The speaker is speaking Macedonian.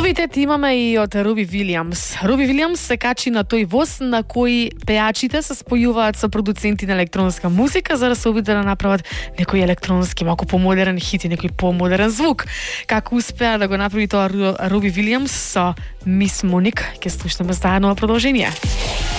Новитет имаме и од Руби Вилијамс. Руби Вилијамс се качи на тој воз на кој пеачите се спојуваат со продуценти на електронска музика за да се обидат да направат некој електронски, малку помодерен хит и некој помодерен звук. Како успеа да го направи тоа Руби Вилијамс со Мис Моник, ќе слушнеме заедно во продолжение.